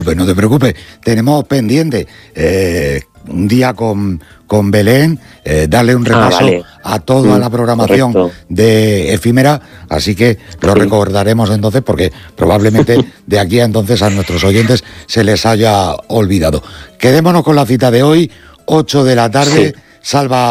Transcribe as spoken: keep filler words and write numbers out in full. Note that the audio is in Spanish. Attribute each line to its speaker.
Speaker 1: Pues no te preocupes, tenemos pendiente eh, un día con, con Belén, eh, darle un repaso
Speaker 2: ah, vale.
Speaker 1: a toda
Speaker 2: mm,
Speaker 1: la programación
Speaker 2: correcto.
Speaker 1: de Efímera, así que lo
Speaker 2: Sí.
Speaker 1: recordaremos entonces porque probablemente de aquí a entonces a nuestros oyentes se les haya olvidado. Quedémonos con la cita de hoy, ocho de la tarde,
Speaker 2: Sí.
Speaker 1: Salva